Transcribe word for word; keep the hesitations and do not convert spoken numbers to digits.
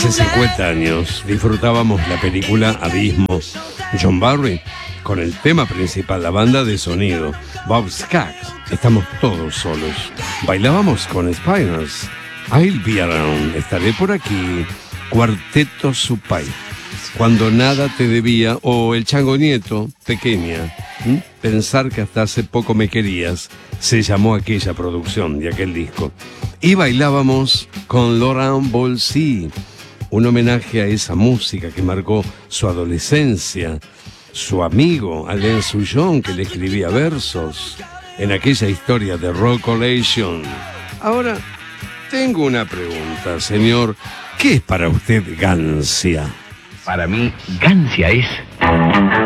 Hace cincuenta años disfrutábamos la película Abismo. John Barry con el tema principal, la banda de sonido. Bob Skaggs, Estamos todos solos. Bailábamos con Spinals. I'll Be Around, Estaré por aquí. Cuarteto Supay, Cuando nada te debía, o El Chango Nieto, Pequeña. ¿Mm? Pensar que hasta hace poco me querías, se llamó aquella producción de aquel disco. Y bailábamos con Laurent Voulzy, un homenaje a esa música que marcó su adolescencia. Su amigo Alain Souchon, que le escribía versos en aquella historia de Rock Collation. Ahora, tengo una pregunta, señor. ¿Qué es para usted gancia? Para mí, gancia es